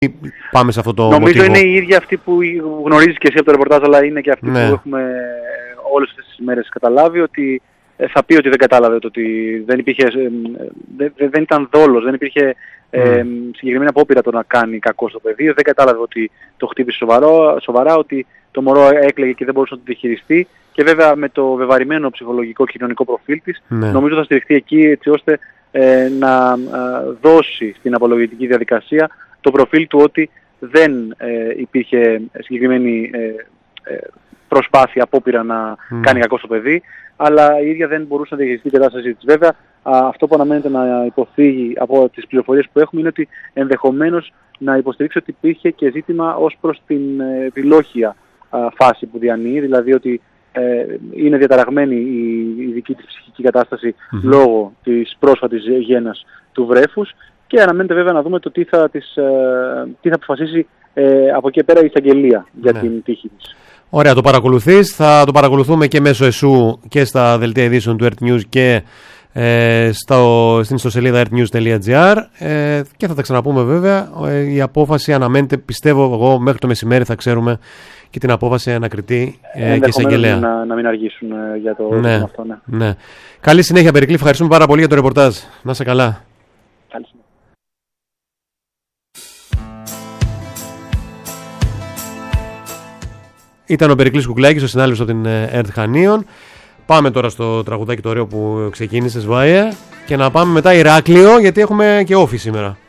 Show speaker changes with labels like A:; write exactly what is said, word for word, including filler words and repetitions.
A: πάμε σε αυτό το
B: Νομίζω
A: μοτίβο?
B: είναι η ίδια αυτή που γνωρίζεις και εσύ από το ρεπορτάζ, αλλά είναι και αυτή
A: ναι.
B: που έχουμε όλες αυτές τις ημέρες καταλάβει, ότι θα πει ότι δεν κατάλαβε, το ότι δεν υπήρχε, δεν, δεν ήταν δόλος, δεν υπήρχε mm. ε, συγκεκριμένη απόπειρα το να κάνει κακό στο παιδί, δεν κατάλαβε ότι το χτύπησε σοβαρό, σοβαρά, ότι το μωρό έκλαιγε και δεν μπορούσε να το διαχειριστεί, και βέβαια με το βεβαρημένο ψυχολογικό και κοινωνικό προφίλ της, ναι. νομίζω θα στηριχθεί εκεί έτσι ώστε ε, να ε, δώσει στην απολογητική διαδικασία το προφίλ του ότι δεν ε, υπήρχε συγκεκριμένη ε, ε, προσπάθεια, απόπειρα να mm. κάνει κακό στο παιδί, αλλά η ίδια δεν μπορούσε να διαχειριστεί την κατάστασή της. Βέβαια, α, αυτό που αναμένεται να υποθεί από τις πληροφορίες που έχουμε είναι ότι ενδεχομένως να υποστηρίξει ότι υπήρχε και ζήτημα ως προς την ε, επιλόχια α, φάση που διανύει, δηλαδή ότι ε, είναι διαταραγμένη η, η δική της ψυχική κατάσταση mm-hmm. λόγω της πρόσφατης γέννας του βρέφους, και αναμένεται βέβαια να δούμε το τι θα, τις, ε, τι θα αποφασίσει ε, από εκεί πέρα η εισαγγελία για ναι. την τύχη της.
A: Ωραία, το παρακολουθείς. Θα το παρακολουθούμε και μέσω εσού και στα δελτία ειδήσεων του Earth News και ε, στο, στην ιστοσελίδα earth news τελεία gr ε, και θα τα ξαναπούμε βέβαια. Ε, η απόφαση αναμένεται, πιστεύω εγώ, μέχρι το μεσημέρι θα ξέρουμε και την απόφαση ανακριτή ε, και εισαγγελέα.
B: Να, να μην αργήσουν ε, για το
A: ναι,
B: αυτό. Ναι.
A: Ναι. Καλή συνέχεια, Περικλή. Ευχαριστούμε πάρα πολύ για το ρεπορτάζ. Να είσαι καλά.
B: Καλή συνέχεια.
A: Ήταν ο Περικλής Κουκλάκης, ο συνάδελφος από την ΕΡΤ Χανίων. Πάμε τώρα στο τραγουδάκι το ωραίο που ξεκίνησες, Βάιε, και να πάμε μετά Ηράκλειο, γιατί έχουμε και όφη σήμερα.